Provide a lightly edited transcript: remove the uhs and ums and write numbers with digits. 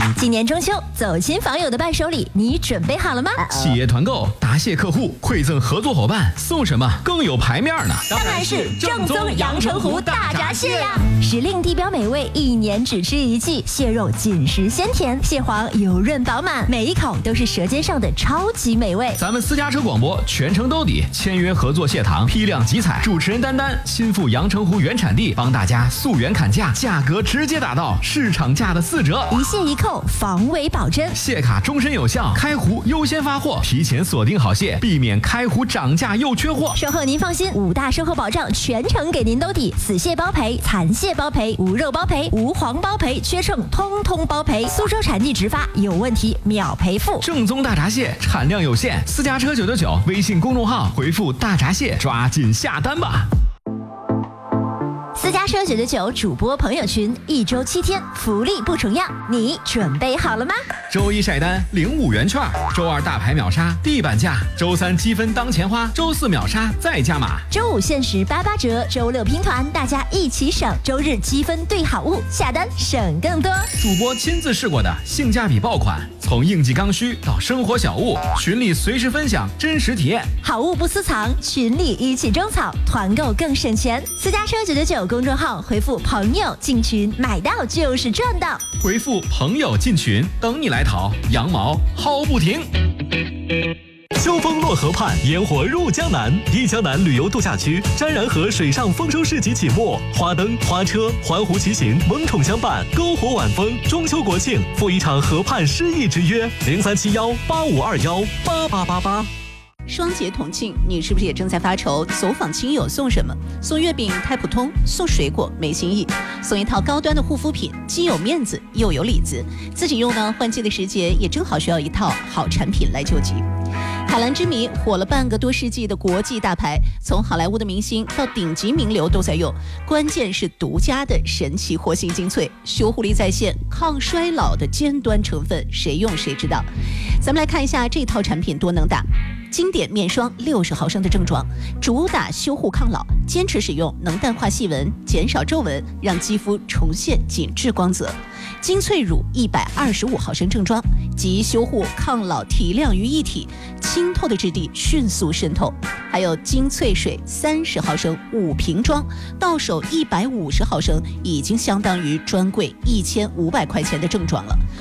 今年中秋，走亲访友的伴手礼，你准备好了吗？ 企业团购答谢客户，馈赠合作伙伴，送什么更有排面呢？ 当然是正宗阳澄湖大闸蟹呀！时令地标美味，一年只吃一季，蟹肉紧实鲜甜，蟹黄油润饱满，每一口都是舌尖上的超级美味。 咱们私家车广播全程兜底，签约合作蟹塘，批量集采，主持人丹丹亲赴阳澄湖原产地，帮大家溯源砍价，价格直接打到市场价的4折， 一蟹一扣，防伪保真， 蟹卡终身有效，开湖优先发货，提前锁定好蟹，避免开湖涨价又缺货。 售后您放心，5大售后保障全程给您兜底，死蟹包赔，残蟹包赔，无肉包赔，无黄包赔，缺秤通通包赔。苏州产地直发，有问题秒赔付。 正宗大闸蟹产量有限，私家车999微信公众号回复大闸蟹，抓紧下单吧。 私家车999主播朋友群，1周7天，福利不重样，你准备好了吗？ 周一晒单领5元券，周二大牌秒杀地板价，周三积分当钱花，周四秒杀再加码， 周五限时88折，周六拼团，大家一起省，周日积分兑好物，下单省更多。 主播亲自试过的性价比爆款，从应季刚需到生活小物，群里随时分享真实体验， 好物不私藏，群里一起种草，团购更省钱。私家车999公众号回复朋友进群，买到就是赚到， 回复朋友进群，等你来淘，羊毛薅不停。 秋风落河畔，烟火入江南。忆江南旅游度假区沾然河水上丰收市集启幕，花灯、花车、环湖骑行萌宠相伴，篝火晚风。中秋国庆赴一场河畔诗意之约，037185218888。 双节同庆，你是不是也正在发愁走访亲友送什么？送月饼太普通，送水果没新意，送一套高端的护肤品，既有面子又有里子。自己用呢，换季的时节也正好需要一套好产品来救急。海蓝之谜火了半个多世纪的国际大牌，从好莱坞的明星到顶级名流都在用，关键是独家的神奇活性精粹，修护力在线，抗衰老的尖端成分，谁用谁知道。咱们来看一下这套产品多能打。经典面霜60毫升的正装，主打修护抗老，坚持使用能淡化细纹，减少皱纹，让肌肤重现紧致光泽。精粹乳125毫升正装，集修护抗老提亮于一体，清透的质地迅速渗透。还有精粹水30毫升5瓶装，到手150毫升，已经相当于专柜1500块钱的正装了。